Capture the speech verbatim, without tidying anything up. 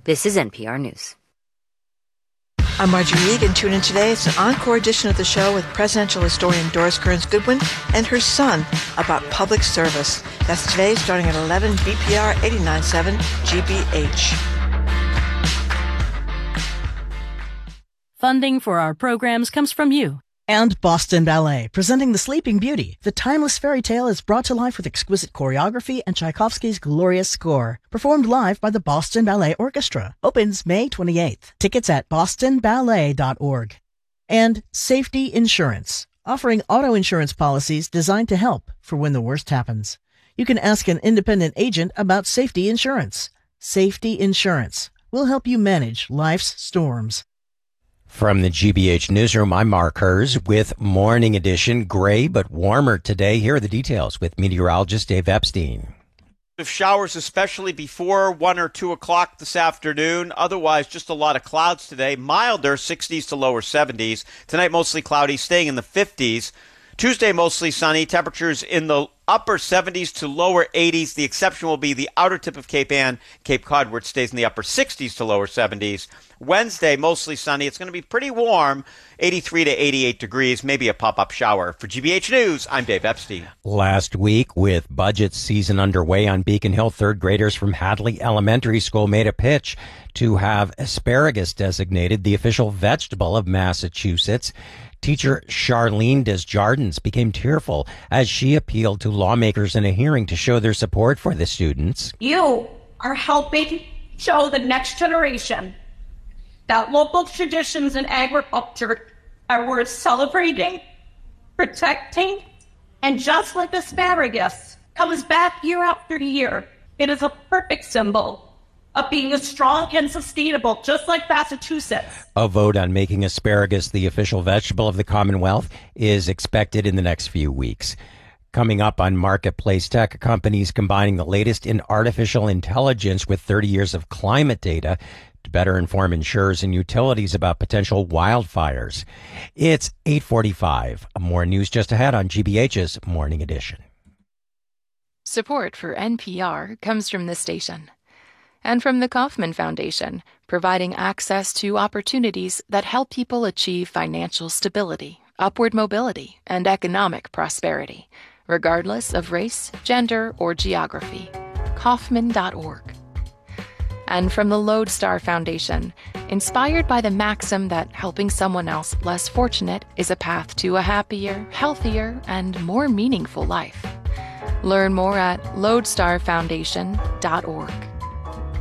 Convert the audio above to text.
This is N P R News. I'm Marjorie Egan. Tune in today. It's an encore edition of the show with presidential historian Doris Kearns Goodwin and her son about public service. That's today starting at eleven, B P R eighty-nine point seven G B H. Funding for our programs comes from you. And Boston Ballet, presenting The Sleeping Beauty. The timeless fairy tale is brought to life with exquisite choreography and Tchaikovsky's glorious score. Performed live by the Boston Ballet Orchestra. Opens May twenty-eighth. Tickets at boston ballet dot org. And Safety Insurance, offering auto insurance policies designed to help for when the worst happens. You can ask an independent agent about safety insurance. Safety Insurance will help you manage life's storms. From the G B H Newsroom, I'm Mark Hers with Morning Edition. Gray but warmer today. Here are the details with meteorologist Dave Epstein. Of showers, especially before one or two o'clock this afternoon. Otherwise, just a lot of clouds today. Milder, sixties to lower seventies. Tonight, mostly cloudy, staying in the fifties. Tuesday, mostly sunny. Temperatures in the upper seventies to lower eighties. The exception will be the outer tip of Cape Ann, Cape Cod, where it stays in the upper sixties to lower seventies. Wednesday, mostly sunny. It's going to be pretty warm, eighty-three to eighty-eight degrees, maybe a pop-up shower. For G B H News, I'm Dave Epstein. Last week, with budget season underway on Beacon Hill, third graders from Hadley Elementary School made a pitch to have asparagus designated the official vegetable of Massachusetts. Teacher Charlene Desjardins became tearful as she appealed to lawmakers in a hearing to show their support for the students. You are helping show the next generation that local traditions in agriculture are worth celebrating, protecting, and just like asparagus comes back year after year, it is a perfect symbol of being strong and sustainable, just like Massachusetts. A vote on making asparagus the official vegetable of the Commonwealth is expected in the next few weeks. Coming up on Marketplace Tech, companies combining the latest in artificial intelligence with thirty years of climate data to better inform insurers and utilities about potential wildfires. It's eight forty-five. More news just ahead on G B H's Morning Edition. Support for N P R comes from this station and from the Kauffman Foundation, providing access to opportunities that help people achieve financial stability, upward mobility, and economic prosperity, regardless of race, gender, or geography. Kauffman dot org. And from the Lodestar Foundation, inspired by the maxim that helping someone else less fortunate is a path to a happier, healthier, and more meaningful life. Learn more at lodestar foundation dot org.